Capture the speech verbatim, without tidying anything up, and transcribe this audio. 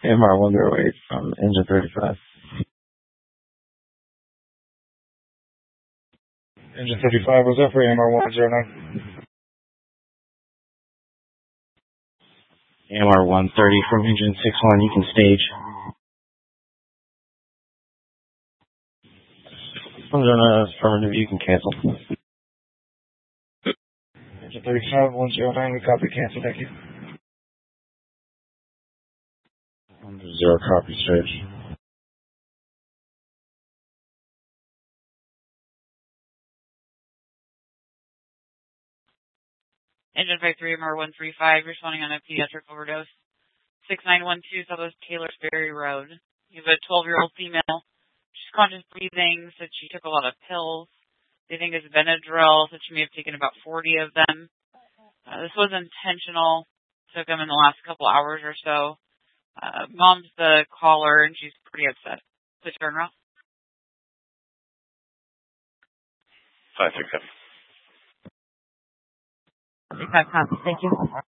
M R one zero eight from engine thirty-five. Engine thirty-five was up for M R one zero nine. M R one thirty from engine six one, you can stage. one zero nine is affirmative, you can cancel. Engine thirty-five, one zero nine, we copy, cancel, thank you. Zero copy, stage. Engine five three, M R one three five, responding on a pediatric overdose. six nine one two Southwest Taylorsbury Road. You have a twelve-year-old female. She's conscious breathing, said she took a lot of pills. They think it's Benadryl, said she may have taken about forty of them. Uh, this was intentional. Took them in the last couple hours or so. Uh, mom's the caller, and she's pretty upset. Please turn around. five six seven. Thank you.